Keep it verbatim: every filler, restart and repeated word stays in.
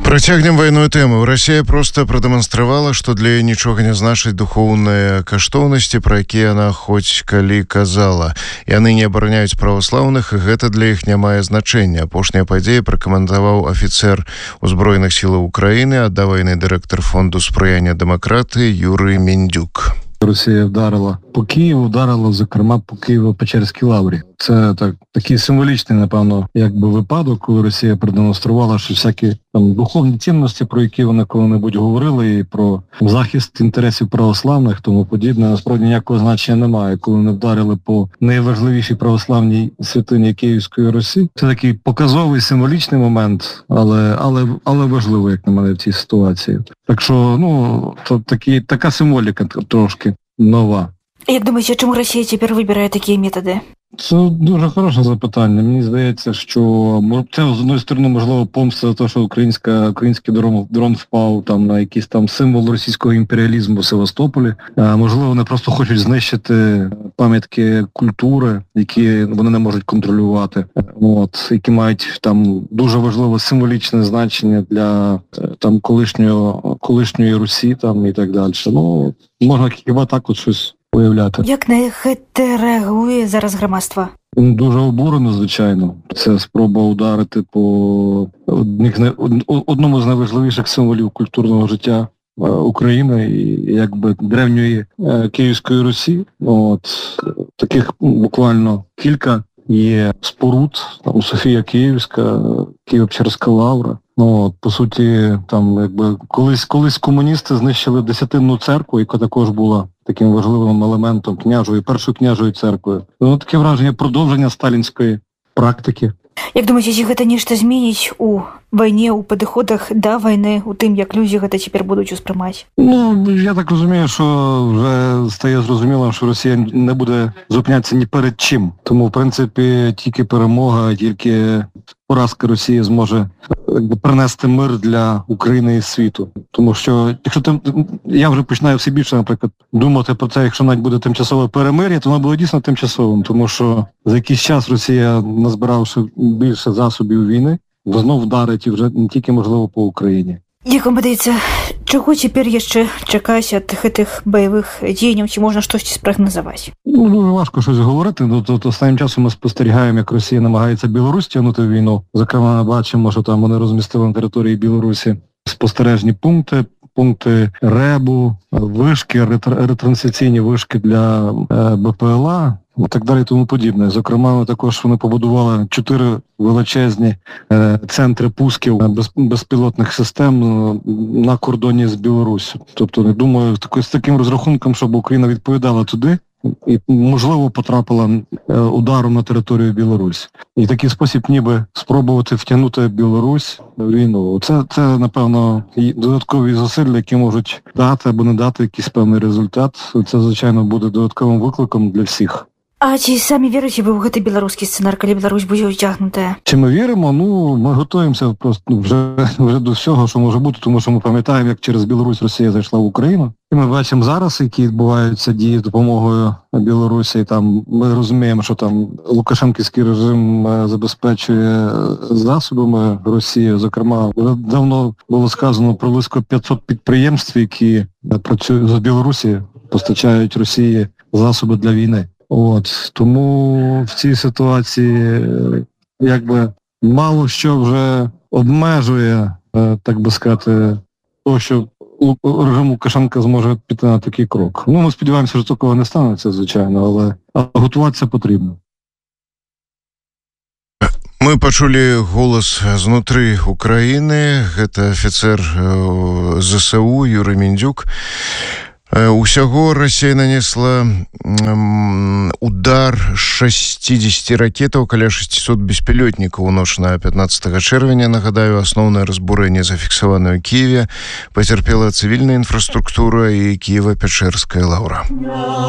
Працягнем вайную тэму. Расія проста прадэманстравала, што для яе нічога не значыць духоўныя каштоўнасці, пра якія яна хоць калі казала. Яны не абараняюць праваслаўных, і гэта для іх не мае значэння. Апошняя падзея пракаментаваў афіцэр узброеных сілаў Украіны, а да вайны дырэктар фонду спрыяння дэмакратыі Юрій Міндюк. Росія вдарила по Києву, вдарила, зокрема, по Києво-Печерській лаврі. Це так, такий символічний, напевно, якби випадок, коли Росія продемонструвала, що всякі там духовні цінності, про які вони коли-небудь говорили, і про захист інтересів православних, тому подібне, насправді ніякого значення немає. Коли вони вдарили по найважливішій православній святині Київської Русі, це такий показовий, символічний момент, але, але, але важливо, як на мене, в цій ситуації. Так що, ну, то такі, така символіка трошки нова. Як думаєте, чому Росія тепер вибирає такі методи? Це дуже хороше запитання. Мені здається, що це, з одної сторони, можливо, помста за те, що українська, український дрон, дрон впав там на якийсь там символ російського імперіалізму в Севастополі. А, можливо, вони просто хочуть знищити пам'ятки культури, які вони не можуть контролювати. От, які мають там дуже важливе символічне значення для там колишньої, колишньої Русі там і так далі. Ну, можна хіба так от щось уявляти. Як на це реагує зараз громадство? Дуже обурено, звичайно. Це спроба ударити по одних, одному з найважливіших символів культурного життя України і якби древньої Київської Русі. От, таких буквально кілька є споруд, там Софія Київська, Києво-Печерська лавра. Ну, от, по суті, там якби колись, колись комуністи знищили Десятинну церкву, яка також була таким важливим елементом княжої, першою княжою церквою. Ну, таке враження продовження сталінської практики. Як думаєте, ці гэта нешта зменіць у вайне, у падыходах да вайны, у тым, як людзі гэта цяпер будуць успрымаць? Ну, я так розумію, що вже стає зрозуміло, що Росія не буде зупинятися ні перед чим. Тому, в принципі, тільки перемога, тільки поразка Росії зможе якби принести мир для України і світу. Тому що, якщо ти, я вже починаю все більше, наприклад, думати про це, якщо навіть буде тимчасове перемир'я, то воно буде дійсно тимчасовим, тому що за якийсь час Росія, назбиравши більше засобів війни, знов вдарить і вже не тільки, можливо, по Україні. Як вам падаецца, чаго цяпер яшчэ чакаць ад гэтых баявых дзеянняў, ці можна штосьці спрагназаваць? Ну, дуже важко щось говорити. Ну, то, останнім часом ми спостерігаємо, як Росія намагається Білорусь тягнути в війну. Зокрема, ми бачимо, що там вони розмістили на території Білорусі спостережні пункти, пункти РЕБу, вишки, ретрансляційні вишки для Б П Л А. І так далі і тому подібне. Зокрема, також вони побудували чотири величезні е, центри пусків без, безпілотних систем на кордоні з Білоруссю. Тобто, не думаю, тако, з таким розрахунком, щоб Україна відповідала туди і, можливо, потрапила е, ударом на територію Білорусі. І в такий спосіб ніби спробувати втягнути Білорусь в війну. Це, це, напевно, додаткові зусилля, які можуть дати або не дати якийсь певний результат. Це, звичайно, буде додатковим викликом для всіх. А ці самі вірите ви в гэты беларускі сцэнар, калі Беларусь будзе ўцягнутая? Чи ми віримо? Ну, ми готуємося просто ну, вже, вже до всього, що може бути, тому що ми пам'ятаємо, як через Білорусь Росія зайшла в Україну. І ми бачимо зараз, які відбуваються дії з допомогою Білорусі. Там ми розуміємо, що там лукашенківський режим забезпечує засобами Росії. Зокрема, вже давно було сказано про близько п'ятсот підприємств, які працюють з Білорусі, постачають Росії засоби для війни. От, тому в цій ситуації якби мало що вже обмежує, так би сказати, то, що режим Лукашенка зможе піти на такий крок. Ну, ми сподіваємося, що такого не станеться, звичайно, але, але готуватися потрібно. Мы пачулі голас знутры Украіны, гэта афіцэр З С У Юрій Міндюк. Усяго Расія нанесла удар шестьдесят ракетаў, каля шестьсот беспілётнікаў у ноч на пятнаццатага чэрвеня. Нагадаю, асноўнае разбурэнне зафіксаванае ў Кіеве. Пацярпела цывільная інфраструктура і Кіева-Печерская лаўра.